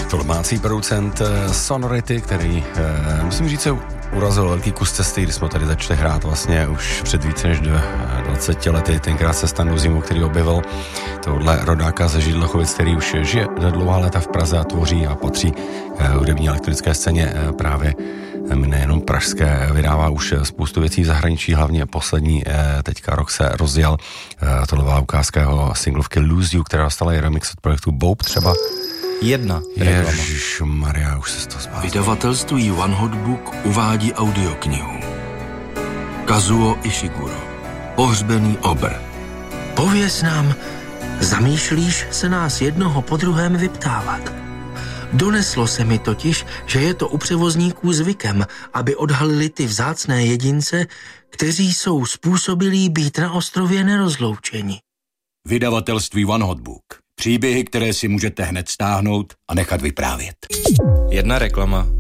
To domácí producent Sonority, který, musím říct, se urazil velký kus cesty, kdy jsme tady začali hrát vlastně už před více než 20 lety. Tenkrát se Standou Zimu, který objevil tohle rodáka ze Židlochovic, který už žije dlouhá léta v Praze a tvoří a patří hudební elektronické scéně právě nejenom pražské, vydává už spoustu věcí v zahraničí, hlavně poslední teďka rok se rozjel tohle byla ukázka jeho singlovky Lose You, která dostala i remix od projektu Bob třeba. Jedna reklama. Ježišmarja, už se z toho zbázal. Vydavatelství One Hot Book uvádí audioknihu Kazuo Ishiguro, Pohřbený obr. Pověz nám, zamýšlíš se nás jednoho po druhém vyptávat. Doneslo se mi totiž, že je to u převozníků zvykem, aby odhalili ty vzácné jedince, kteří jsou způsobilí být na ostrově nerozloučeni. Vydavatelství One Hot Book. Příběhy, které si můžete hned stáhnout a nechat vyprávět. Jedna reklama.